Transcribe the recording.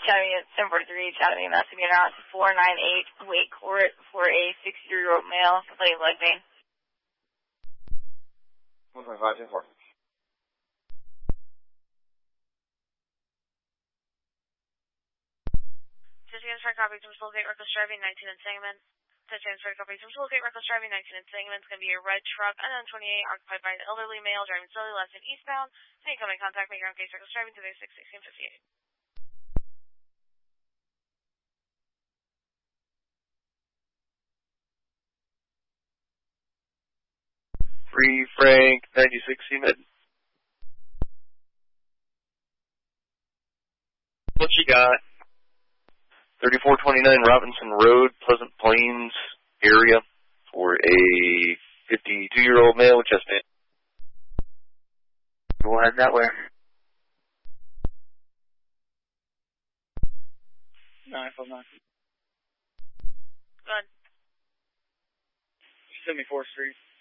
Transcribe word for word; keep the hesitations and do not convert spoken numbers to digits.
Academy at seven forty-three, Academy, Massachusetts, out to four nine eight, Wake Court, for a sixty-year-old male, complaining leg pain. one twenty-five, ten four. To transfer copies from Soulgate, reckless driving, nineteen in Sangamon. To transfer copies from Soulgate, reckless driving, nineteen in Sangamon. It's going to be a red truck, N N twenty-eight, occupied by an elderly male, driving slowly left and eastbound. Any incoming contact, make your own case, reckless driving, two thirty-six, sixteen fifty-eight. Three Frank, ninety-six unit. What you got? thirty-four twenty-nine Robinson Road, Pleasant Plains area for a fifty-two-year-old male with chest pain. Go ahead that way. nine five nine. Go ahead. seventy-fourth Street.